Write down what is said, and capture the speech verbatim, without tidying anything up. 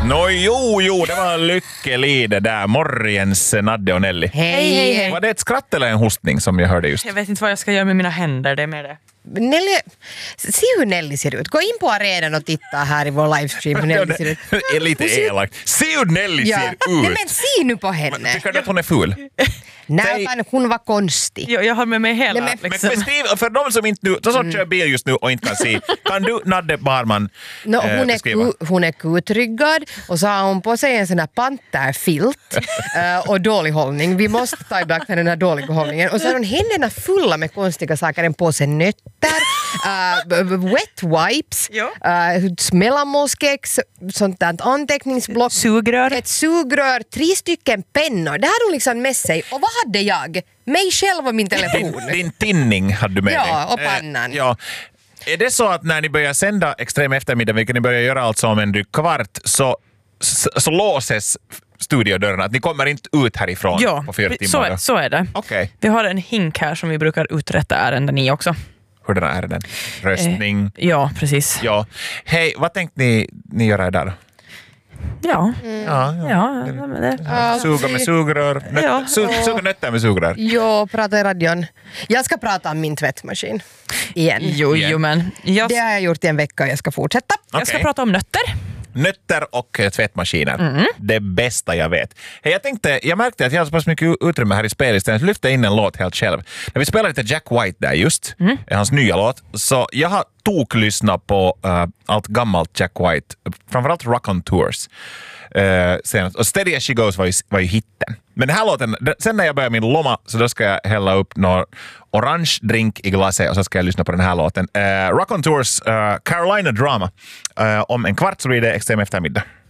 No jo, jo, det var Lyckelide där. Morgens Nadde och Nelly. Hej, hej, hej. Var det ett skratt eller en hostning som jag hörde just? Jag vet inte vad jag ska göra med mina händer, det är med det. Nelly, se hur Nelly ser ut. Gå in på arenan och titta här i vår livestream hur Nelly ser ut. Det är lite elakt. Se hur Nelly Ja. ser ut! Nej, men se nu på henne. Tycker du att hon är ful? Nej, utan hon var konstig. Jag, jag har med mig hela... Nej, men- Men liksom. beskriv, för de som inte nu, de som kör bil just nu och inte kan se, kan du, Nadde Barman, No, eh, hon, är beskriva? ku, hon är kutryggad och så har hon på sig en sån här panterfilt uh, och dålig hållning. Vi måste ta i beaktande den här dåliga hållningen. Och så har hon händerna fulla med konstiga saker. En påse nötter, uh, wet wipes, Ja. uh, mellanmålskex, sånt där anteckningsblock. Sugrör. Ett sugrör, tre stycken pennor. Det hade hon liksom med sig. Och vad hade jag? Mig själv och min telefon. Din, din tinning hade du med Ja, dig. och pannan. Eh, ja. Är det så att när ni börjar sända Extrem eftermiddag, vilket ni börjar göra alltså om en dryg kvart, så, så, så låses studiodörrarna? Att ni kommer inte ut härifrån Ja, på fyra timmar? så är, så är det. Okej. Vi har en hink här som vi brukar uträtta ärenden i också. Hurdana ärenden? Röstning? Eh, ja, precis. Ja. Hej, vad tänkte ni, ni göra där? Ja, Ja, ja. men det, Ja, Suga med sugrör. Nöt, Ja. su, suga nötter med sugrör. Jo, prata i radion. Jag ska prata om min tvättmaskin. Igen. jo, jo, men jag, Det har jag gjort i en vecka och jag ska fortsätta. jag ska Okej. prata om nötter. Nötter och eh, tvättmaskiner. Mm. Det bästa jag vet. Hey, jag tänkte, jag märkte att jag har så pass mycket utrymme här i spellistan. Jag lyfte in en låt helt själv. När vi spelade lite Jack White där just, Mm. hans nya låt, så jag har toklyssnat på uh, allt gammalt Jack White, framförallt Rock on Tours. Uh, senast. Och Steady as she goes var ju, var ju hitten. Men den här låten, den, sen när jag börjar min lomma så då ska jag hälla upp någon orange drink i glaset och så ska jag lyssna på den här låten. Uh, Rock on Tours, uh, Carolina Drama. Uh, om en kvart så blir det Extrem eftermiddag.